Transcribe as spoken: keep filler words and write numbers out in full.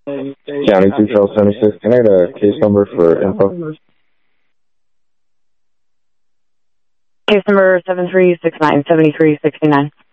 County two Charles seventy-six. Can I get a case number for info? Case number seven three six nine seven three six nine.